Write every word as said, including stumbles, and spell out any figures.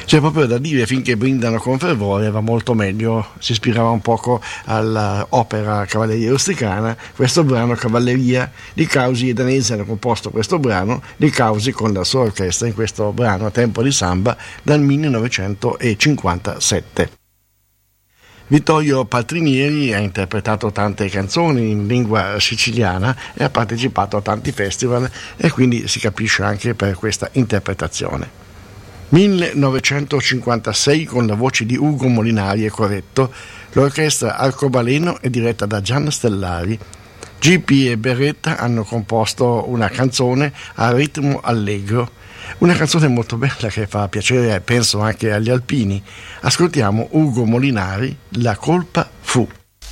C'è proprio da dire, finché brindano con fervore va molto meglio. Si ispirava un poco all'opera Cavalleria Rusticana. Questo brano Cavalleria di Causi e Danesi hanno composto questo brano, di Causi con la sua orchestra in questo brano Tempo di Samba dal millenovecentocinquantasette. Vittorio Paltrinieri ha interpretato tante canzoni in lingua siciliana e ha partecipato a tanti festival, e quindi si capisce anche per questa interpretazione. millenovecentocinquantasei, con la voce di Ugo Molinari e corretto, l'orchestra Arcobaleno è diretta da Gian Stellari. G P e Beretta hanno composto una canzone a ritmo allegro, una canzone molto bella che fa piacere, penso, anche agli alpini. Ascoltiamo Ugo Molinari, La colpa